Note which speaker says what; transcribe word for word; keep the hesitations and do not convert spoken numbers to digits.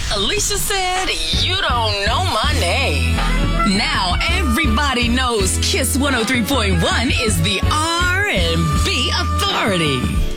Speaker 1: Alicia said, you don't know my name. Now everybody knows Kiss one oh three point one is the R and B authority.